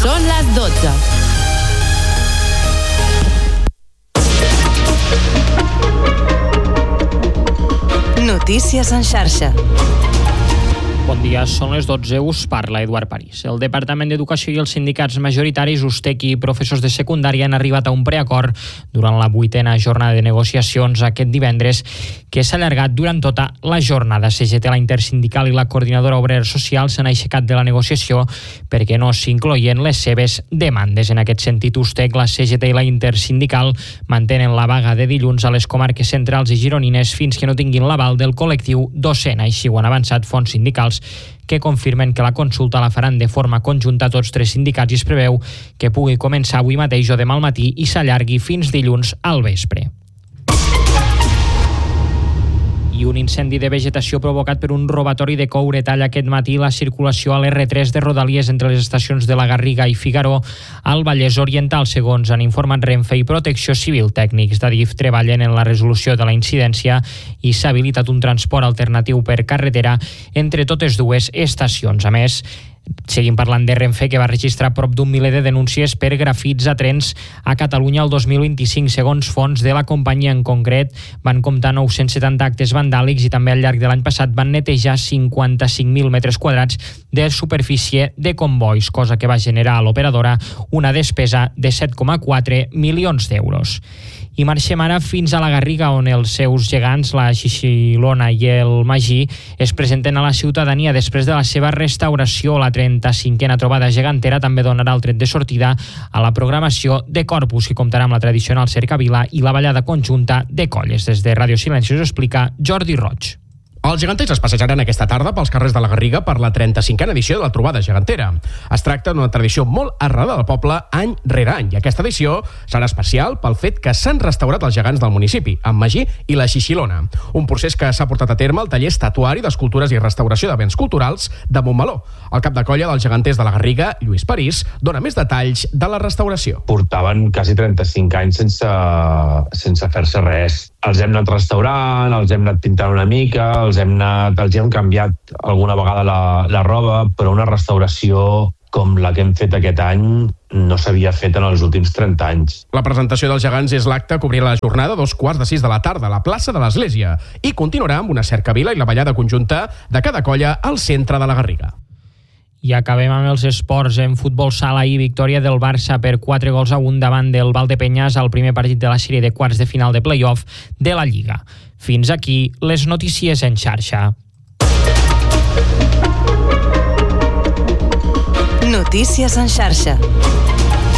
Són les 12. Notícies en xarxa. Bon dia, són les 12, us parla Eduard París. El Departament d'Educació i els sindicats majoritaris USTEC i professors de secundària han arribat a un preacord durant la 8a jornada de negociacions aquest divendres, que s'ha allargat durant tota la jornada. CGT, la Intersindical i la Coordinadora Obrera Social s'han aixecat de la negociació perquè no s'incloïen les seves demandes. En aquest sentit, USTEC, la CGT i la Intersindical mantenen la vaga de dilluns a les comarques centrals i gironines fins que no tinguin l'aval del col·lectiu docent. Així ho han avançat fonts sindicals que confirmen que la consulta la faran de forma conjunta tots tres sindicats i es preveu que pugui començar avui mateix o demà al matí i s'allargui fins dilluns al vespre. I un incendi de vegetació provocat per un robatori de coure talla aquest matí la circulació a l'R3 de Rodalies entre les estacions de la Garriga i Figaró al Vallès Oriental, segons han informat Renfe i Protecció Civil. Tècnics d'Adif treballen en la resolució de la incidència i s'ha habilitat un transport alternatiu per carretera entre totes dues estacions. A més, seguim parlant de Renfe, que va registrar prop d'un miler de denúncies per grafits a trens a Catalunya el 2025. Segons fonts de la companyia, en concret, van comptar 970 actes vandàlics i també al llarg de l'any passat van netejar 55.000 metres quadrats de superfície de combois, cosa que va generar a l'operadora una despesa de 7,4 milions d'euros. I marxem ara fins a la Garriga, on els seus gegants, la Xixilona i el Magí, es presenten a la ciutadania després de la seva restauració. La 35a trobada gegantera també donarà el tret de sortida a la programació de Corpus, que comptarà amb la tradicional cercavila i la ballada conjunta de colles. Des de Ràdio Silenci us explica Jordi Roig. Els geganters es passejaran aquesta tarda pels carrers de la Garriga per la 35a edició de la trobada gegantera. Es tracta d'una tradició molt arrelada del poble any rere any, i aquesta edició serà especial pel fet que s'han restaurat els gegants del municipi, en Magí i la Xixilona. Un procés que s'ha portat a terme al taller estatuari d'escultures i restauració de béns culturals de Montmeló. El cap de colla dels geganters de la Garriga, Lluís París, dona més detalls de la restauració. Portaven quasi 35 anys sense fer-se res. Els hem anat restaurant, els hem anat pintant una mica, els hem canviat alguna vegada la roba, però una restauració com la que hem fet aquest any no s'havia fet en els últims 30 anys. La presentació dels gegants és l'acte que obrirà la jornada a 5:45 de la tarda a la plaça de l'Església i continuarà amb una cercavila i la ballada conjunta de cada colla al centre de la Garriga. I acabem amb els esports. En futbol sala i victòria del Barça per 4-1 davant del Valdepeñas al primer partit de la sèrie de quarts de final de play-off de la Lliga. Fins aquí les notícies en xarxa. Notícies en xarxa.